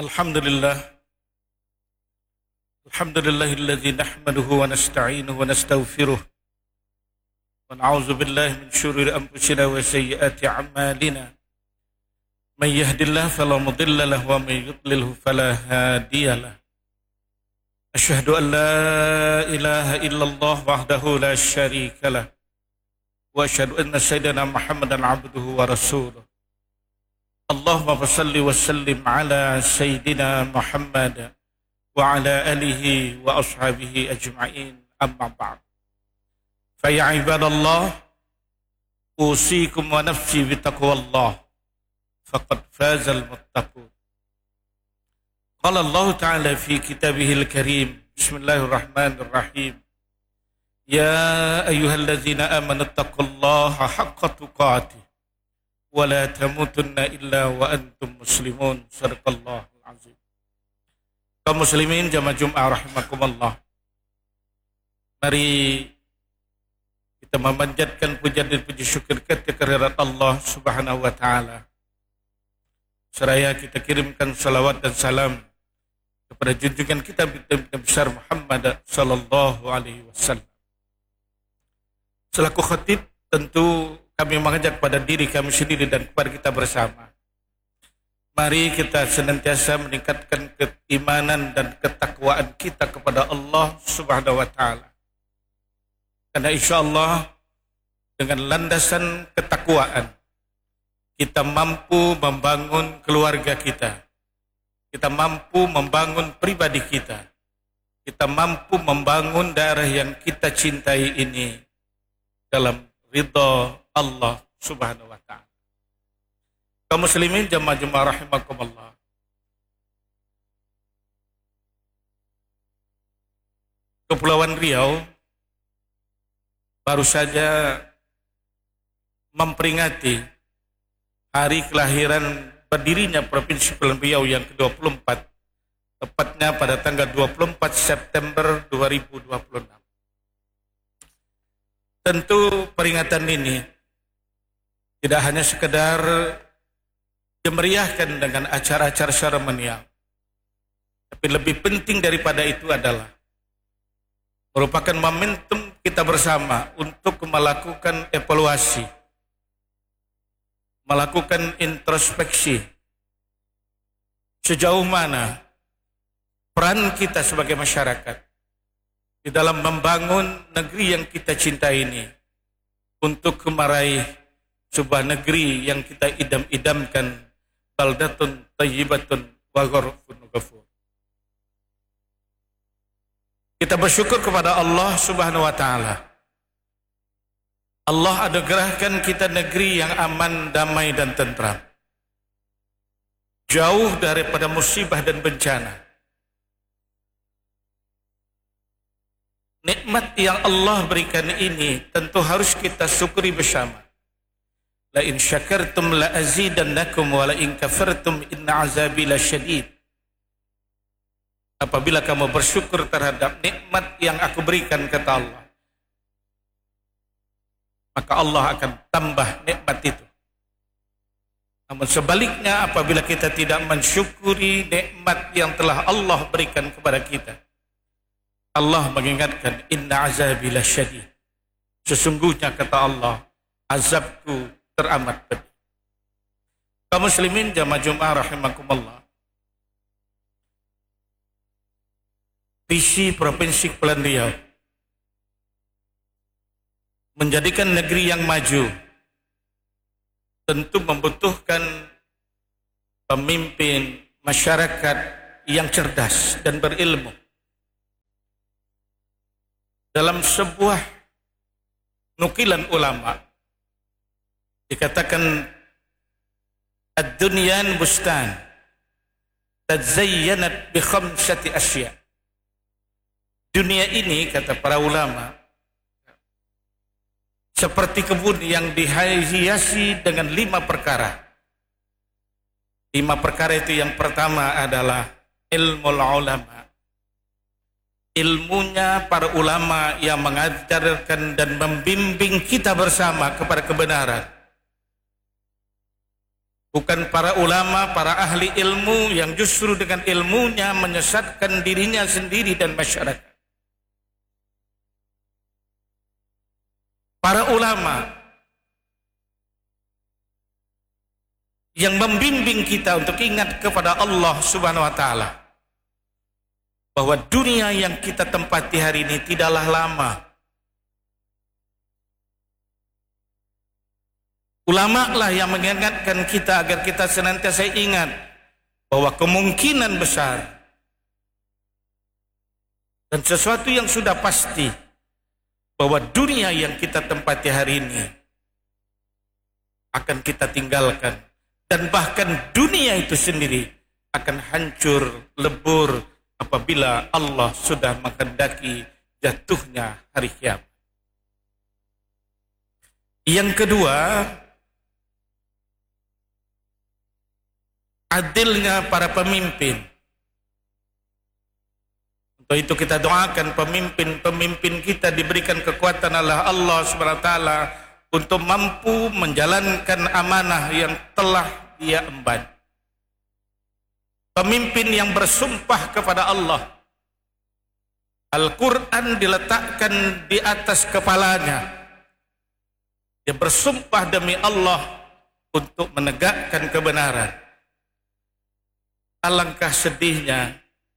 Alhamdulillah, alhamdulillahilladzi nahmaduhu wa nasta'inuhu wa nastaghfiruh wa na'udzu billahi min syururi anfusina wa sayyiati a'malina. May yahdihillahu fala mudilla lahu wa may yudlilhu fala hadiyalah. Asyhadu an la ilaha illallah wahdahu la syarika lah wa asyhadu anna sayyidina Muhammadan abduhu wa rasuluh. Allahumma salli wa sallim ala Sayyidina Muhammad wa ala alihi wa ashabihi ajma'in, amma ba'd. Fa ya ibadallah, usikum wa nafsi bitaqwallah, faqad fazal muttaqun. Qala Allah Ta'ala fi kitabihil karim, bismillahirrahmanirrahim, ya ayyuhallazina amanu taqullaha haqqa tuqatih wa la tamutunna illa wa antum muslimun. Sadaqallahul azim. Kaum muslimin jamaah Jumat rahimakumullah, mari kita memanjatkan puja dan puji syukur kita kehadirat Allah Subhanahu wa taala. Seraya kita kirimkan salawat dan salam kepada junjungan kita Nabi besar Muhammad sallallahu alaihi wasallam. Selaku khatib, tentu kami mengajak pada diri kami sendiri dan kepada kita bersama. Mari kita senantiasa meningkatkan keimanan dan ketakwaan kita kepada Allah Subhanahu wa taala. Karena insya-Allah dengan landasan ketakwaan kita mampu membangun keluarga kita. Kita mampu membangun pribadi kita. Kita mampu membangun daerah yang kita cintai ini dalam ridha Allah Subhanahu wa taala. Kaum muslimin jamaah rahimakumullah, Kepulauan Riau baru saja memperingati hari kelahiran berdirinya Provinsi Kepulauan Riau yang ke-24, tepatnya pada tanggal 24 September 2026. Tentu peringatan ini tidak hanya sekedar dimeriahkan dengan acara-acara seremonial, tapi lebih penting daripada itu adalah merupakan momentum kita bersama untuk melakukan evaluasi, melakukan introspeksi sejauh mana peran kita sebagai masyarakat di dalam membangun negeri yang kita cintai ini untuk meraih sebuah negeri yang kita idam-idamkan, baldatun thayyibatun wa ghurfun ghafur. Kita bersyukur kepada Allah Subhanahu wa taala. Allah anugerahkan kita negeri yang aman, damai dan tentram, jauh daripada musibah dan bencana. Nikmat yang Allah berikan ini tentu harus kita syukuri bersama. La in syakartum la azidannakum wa la in kafartum inna azabi lasyadid. Apabila kamu bersyukur terhadap nikmat yang aku berikan, kata Allah, maka Allah akan tambah nikmat itu. Namun sebaliknya, apabila kita tidak mensyukuri nikmat yang telah Allah berikan kepada kita, Allah mengingatkan, inna azabi lasyadid. Sesungguhnya, kata Allah, azabku teramat pedih. Kaum muslimin jamaah Jumat rahimakumullah, visi Provinsi Kepulauan Riau menjadikan negeri yang maju tentu membutuhkan pemimpin masyarakat yang cerdas dan berilmu. Dalam sebuah nukilan ulama dikatakan, ad-dunyan bustan tazayyanat bi khamsati asya. Dunia ini, kata para ulama, seperti kebun yang dihiasi dengan 5 perkara. 5 perkara itu, yang pertama adalah ilmul ulama, ilmunya para ulama yang mengajarkan dan membimbing kita bersama kepada kebenaran. bukan para ulama, para ahli ilmu yang justru dengan ilmunya menyesatkan dirinya sendiri dan masyarakat. Para ulama yang membimbing kita untuk ingat kepada Allah Subhanahu wa taala, bahwa dunia yang kita tempati hari ini tidaklah lama. Ulama lah yang mengingatkan kita agar kita senantiasa ingat bahwa kemungkinan besar dan sesuatu yang sudah pasti bahwa dunia yang kita tempati hari ini akan kita tinggalkan, dan bahkan dunia itu sendiri akan hancur lebur apabila Allah sudah menghendaki jatuhnya hari kiamat. Yang kedua, adilnya para pemimpin. Untuk itu kita doakan pemimpin-pemimpin kita diberikan kekuatan oleh Allah SWT untuk mampu menjalankan amanah yang telah dia emban. Pemimpin yang bersumpah kepada Allah, Al-Quran diletakkan di atas kepalanya, dia bersumpah demi Allah untuk menegakkan kebenaran. Alangkah sedihnya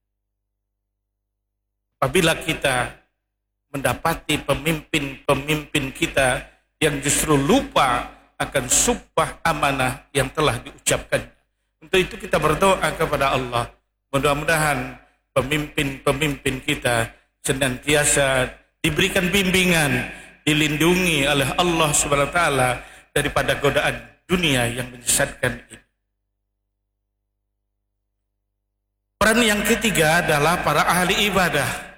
apabila kita mendapati pemimpin-pemimpin kita yang justru lupa akan sumpah amanah yang telah diucapkan. Untuk itu kita berdoa kepada Allah, mudah-mudahan pemimpin-pemimpin kita senantiasa diberikan bimbingan, dilindungi oleh Allah Subhanahu wa taala daripada godaan dunia yang menyesatkan ini. Peran yang ketiga adalah para ahli ibadah.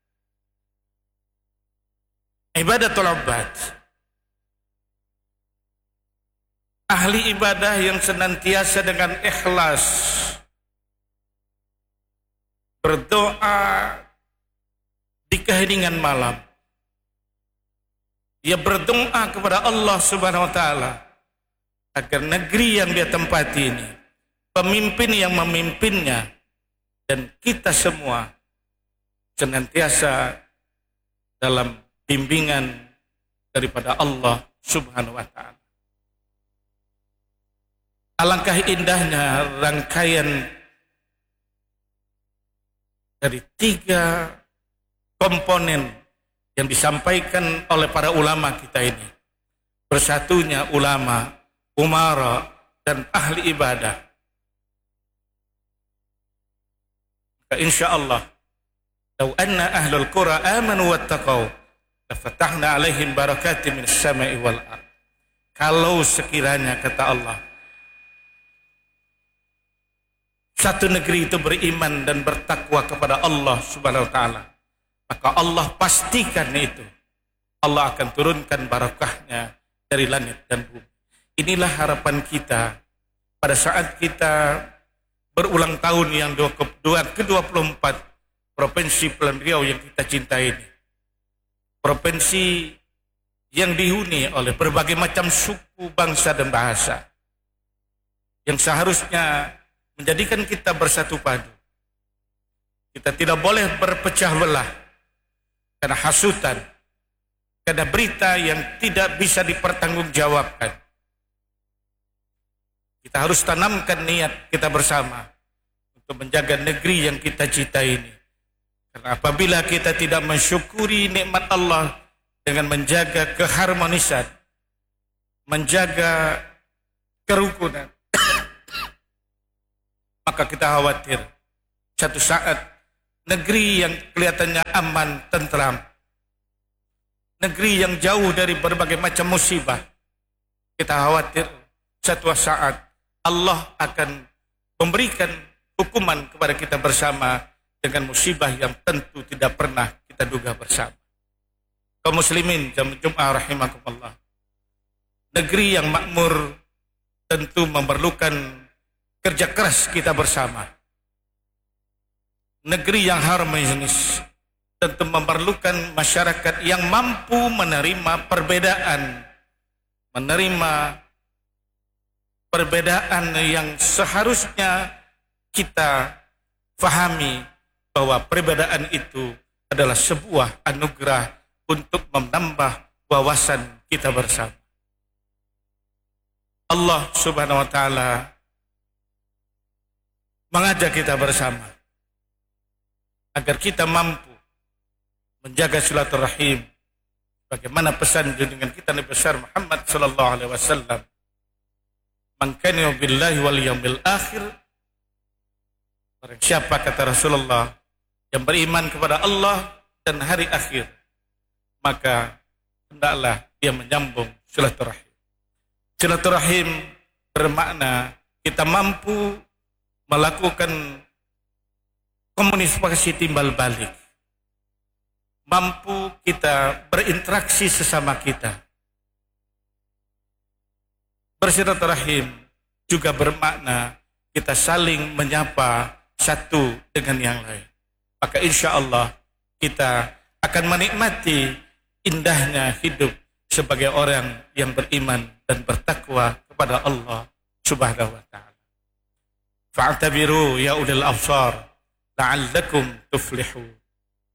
Ibadatul ubad. Ahli ibadah yang senantiasa dengan ikhlas berdoa di keheningan malam. Dia berdoa kepada Allah Subhanahu wa taala agar negeri yang dia tempati ini, pemimpin yang memimpinnya, dan kita semua senantiasa dalam bimbingan daripada Allah Subhanahu wa taala. Alangkah indahnya rangkaian dari 3 komponen yang disampaikan oleh para ulama kita ini. Bersatunya ulama, umara, dan ahli ibadah. Maka insyaallah, "Lau anna ahlul qura amanu wattaqau, lafatahna 'alaihim barakatin minas sama'i wal ardh." Kalau sekiranya, kata Allah, satu negeri itu beriman dan bertakwa kepada Allah Subhanahu wa taala, maka Allah pastikan itu Allah akan turunkan barakahnya dari langit dan bumi. Inilah harapan kita pada saat kita berulang tahun yang ke-24 Provinsi Kepulauan Riau yang kita cintai ini. Provinsi yang dihuni oleh berbagai macam suku, bangsa, dan bahasa, yang seharusnya menjadikan kita bersatu padu. Kita tidak boleh berpecah belah karena hasutan, karena berita yang tidak bisa dipertanggungjawabkan. Kita harus tanamkan niat kita bersama untuk menjaga negeri yang kita cintai ini. Karena apabila kita tidak mensyukuri nikmat Allah dengan menjaga keharmonisan, menjaga kerukunan, maka kita khawatir satu saat negeri yang kelihatannya aman, tentram, negeri yang jauh dari berbagai macam musibah, kita khawatir satu saat Allah akan memberikan hukuman kepada kita bersama dengan musibah yang tentu tidak pernah kita duga bersama. Kaum muslimin jamaah rahimakumullah, negeri yang makmur tentu memerlukan kerja keras kita bersama. Negeri yang harmonis tentu memerlukan masyarakat yang mampu menerima perbedaan, menerima perbedaan yang seharusnya kita fahami bahwa perbedaan itu adalah sebuah anugerah untuk menambah wawasan kita bersama. Allah Subhanahu wa taala mengajak kita bersama agar kita mampu menjaga silaturahim bagaimana pesan junjungan kita Nabi besar Muhammad sallallahu alaihi wasallam, man kana billahi wal yaumil akhir, barang siapa kata Rasulullah yang beriman kepada Allah dan hari akhir, maka hendaklah dia menyambung silaturahim. Silaturahim bermakna kita mampu melakukan komunikasi timbal balik, mampu kita berinteraksi sesama kita. Bersilaturahim juga bermakna kita saling menyapa satu dengan yang lain. Maka insya Allah kita akan menikmati indahnya hidup sebagai orang yang beriman dan bertakwa kepada Allah Subhanahu wa ta'ala. Fa'tabiru ya ulil absar la'allakum tuflihun.